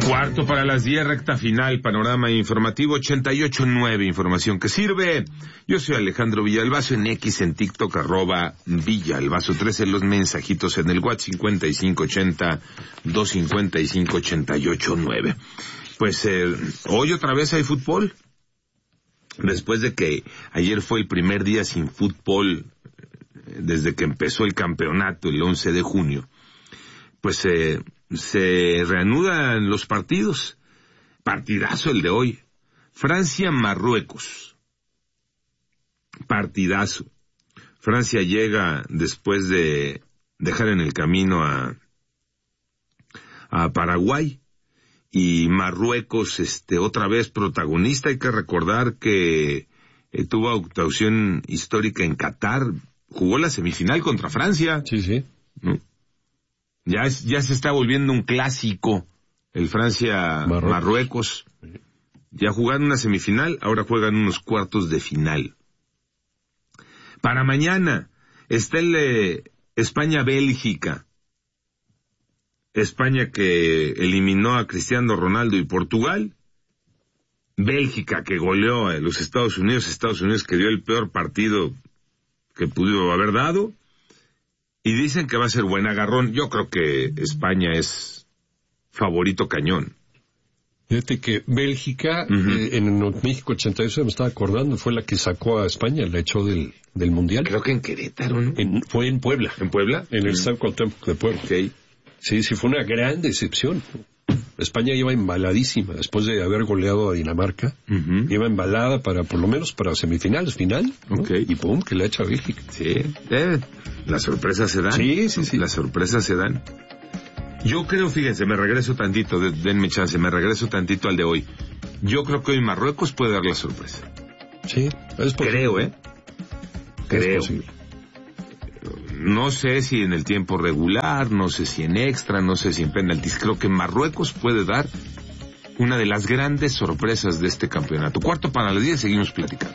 Cuarto para las 10, recta final, panorama informativo 88.9, información que sirve. Yo soy Alejandro Villalbazo, en X, en TikTok, @Villalbazo 13, los mensajitos en el WhatsApp 5580-255-88.9. Pues hoy otra vez hay fútbol. Después de que ayer fue el primer día sin fútbol, desde que empezó el campeonato el 11 de junio, pues se reanudan los partidos. Partidazo el de hoy. Francia-Marruecos. Partidazo. Francia llega después de dejar en el camino a Paraguay. Y Marruecos, otra vez protagonista. Hay que recordar que tuvo actuación histórica en Qatar. Jugó la semifinal contra Francia. Sí. ¿No? Ya se está volviendo un clásico el Francia-Marruecos. Ya jugaron una semifinal, ahora juegan unos cuartos de final. Para mañana está el España-Bélgica. España que eliminó a Cristiano Ronaldo y Portugal. Bélgica que goleó a los Estados Unidos que dio el peor partido que pudo haber dado. Y dicen que va a ser buen agarrón. Yo creo que España es favorito cañón. Fíjate que Bélgica, en el México 88, me estaba acordando, fue la que sacó a España, la echó del Mundial. Creo que en Querétaro, ¿no? Fue en Puebla. ¿En Puebla? En el Estadio Cuauhtémoc de Puebla. Okay. Sí, fue una gran decepción. España iba embaladísima después de haber goleado a Dinamarca. Iba embalada por lo menos para semifinales, final, ¿no? Okay. Y pum, que la echa Bélgica. Sí, las sorpresas se dan. Sí. Las sorpresas se dan. Yo creo, fíjense, me regreso tantito, denme chance, me regreso tantito al de hoy. Yo creo que hoy Marruecos puede dar la sorpresa. Sí, es posible. Creo. Es posible. No sé si en el tiempo regular, no sé si en extra, no sé si en penaltis. Creo que Marruecos puede dar una de las grandes sorpresas de este campeonato. Cuarto para las 10, seguimos platicando.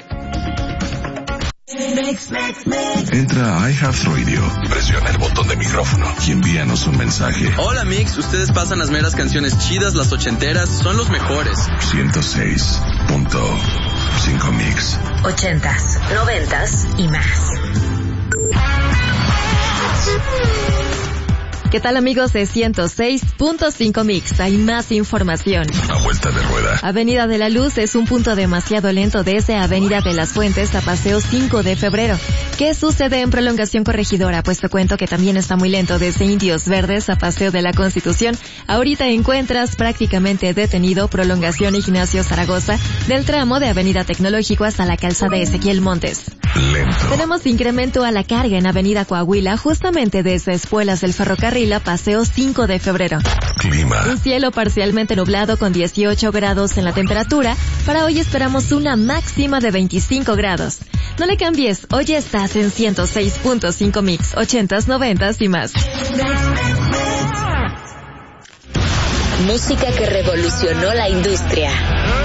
Entra a iHeartRadio, presiona el botón de micrófono y envíanos un mensaje. Hola Mix, ustedes pasan las meras canciones chidas, las ochenteras, son los mejores. 106.5 Mix. 80s, 90s y más. ¿Qué tal, amigos de 106.5 Mix? Hay más información. A vuelta de rueda. Avenida de la Luz es un punto demasiado lento desde Avenida de las Fuentes a Paseo 5 de Febrero. ¿Qué sucede en Prolongación Corregidora? Pues te cuento que también está muy lento desde Indios Verdes a Paseo de la Constitución. Ahorita encuentras prácticamente detenido Prolongación Ignacio Zaragoza del tramo de Avenida Tecnológico hasta la calzada de Ezequiel Montes. Lento. Tenemos incremento a la carga en Avenida Coahuila justamente desde Espuelas del Ferrocarril a Paseo 5 de Febrero. Clima. Un cielo parcialmente nublado con 18 grados en la temperatura. Para hoy esperamos una máxima de 25 grados. No le cambies, hoy estás en 106.5 Mix, 80s, 90s y más. Música que revolucionó la industria.